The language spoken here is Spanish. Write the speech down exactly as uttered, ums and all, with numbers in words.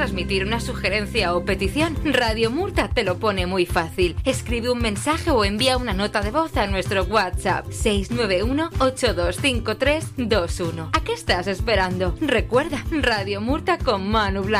transmitir una sugerencia o petición, Radio Murta te lo pone muy fácil. Escribe un mensaje o envía una nota de voz a nuestro WhatsApp seis nueve uno, ocho dos cinco tres dos uno. ¿A qué estás esperando? Recuerda, Radio Murta con Manu Blanco.